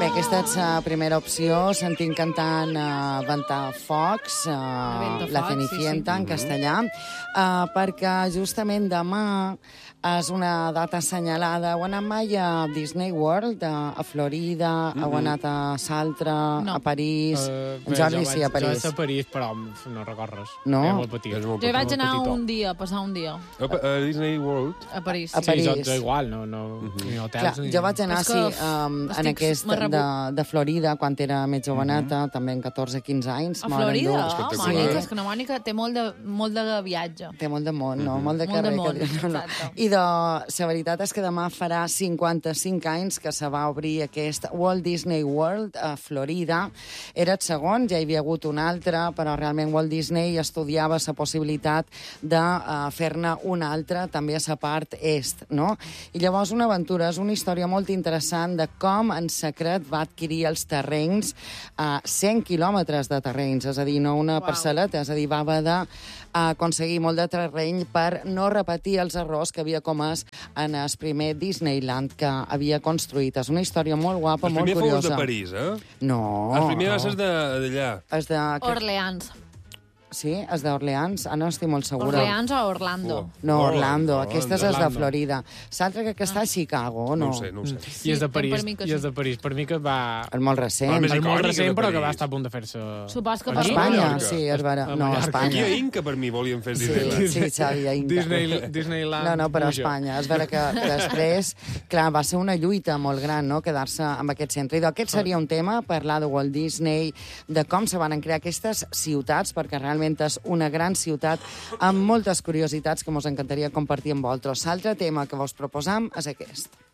Bé, aquesta és la primera opció. Sentim cantant Ventafocs, La Cenicienta, en castellà, perquè justament demà és una data assenyalada. Heu anat mai a Disney World, a Florida? Heu anat a Saltre, a París? En Jordi sí, a París. Jo a París, però no recordo res. No? És molt petit. És molt Jo hi vaig petit. anar un dia, passar un dia, A Disney World? a París. A París. Sí, jo igual, ni hotels Clar, ni... jo vaig anar, És sí, que en aquest de Florida, quan era més joveneta, també en 14-15 anys. A Florida? Espectacular. Mònica, és que no, Mònica té molt de viatge. Té molt de món, no? Molt de Molt de carrer. món, No. I la veritat és que demà farà 55 anys que se va obrir aquest Walt Disney World a Florida. Era el segon, ja hi havia hagut un altre, però realment Walt Disney estudiava la possibilitat de fer-ne un altre, també a la part est, no? I llavors una aventura, és una història molt interessant de com en secret va adquirir els terrenys, 100 quilòmetres de terrenys, és a dir, no una parcel·leta, és a dir, va haver d'aconseguir molt de terreny per no repetir els errors que havia comès en el primer Disneyland que havia construït. És una història molt guapa, molt curiosa. El primer fou de París, eh? No. El primer va ser d'allà. És de... Orleans. Sí? És d'Orleans? No estic molt segura. Orleans o Orlando? No, Orlando. Aquesta és de Orlando. Florida. L'altre que està a Chicago, o no? No ho sé. I és de per París, mi que i és de París. Per mi que va... És molt recent. Més És molt icònica recent, de però que París. va estar a punt de fer-se... Supos que A per Espanya, Mallorca. sí, és vera. A No, a Mallorca. Aquí Espanya. a Inca, per mi, volien fer Sí, Disneyland. sí, Xavi, a Inca. Disneyland... No, però a puja. Espanya. És vera que després, clar, va ser una lluita molt gran, no?, quedar-se amb aquest centre. I d'aquest seria un tema, parlar de Walt Disney, de com se van crear aquestes ciutats, perquè realment és una gran ciutat amb moltes curiositats que ens encantaria compartir amb vosaltres. L'altre tema que vos proposam és aquest.